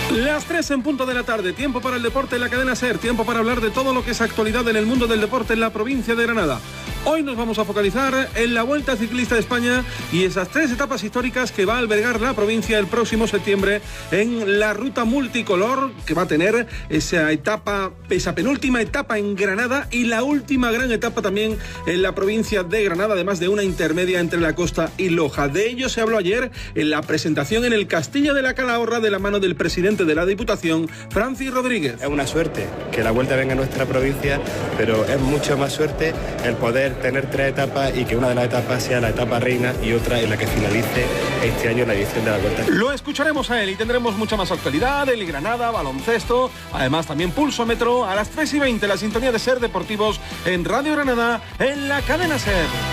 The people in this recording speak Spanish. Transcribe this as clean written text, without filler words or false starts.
Las 3 en punto de la tarde, tiempo para el deporte en la cadena SER, tiempo para hablar de todo lo que es actualidad en el mundo del deporte en la provincia de Granada. Hoy nos vamos a focalizar en la Vuelta Ciclista de España y esas 3 etapas históricas que va a albergar la provincia el próximo septiembre en la ruta multicolor, que va a tener esa etapa, esa penúltima etapa en Granada y la última gran etapa también en la provincia de Granada, además de una intermedia entre la Costa y Loja. De ello se habló ayer en la presentación en el Castillo de la Calahorra de la mano del presidente de la Diputación, Francis Rodríguez. Es una suerte que la Vuelta venga a nuestra provincia, pero es mucho más suerte el poder tener 3 etapas y que una de las etapas sea la etapa reina y otra en la que finalice este año la edición de la Vuelta. Lo escucharemos a él y tendremos mucha más actualidad, el Granada, baloncesto, además también pulsómetro a las 3:20, la sintonía de SER Deportivos en Radio Granada, en la cadena SER.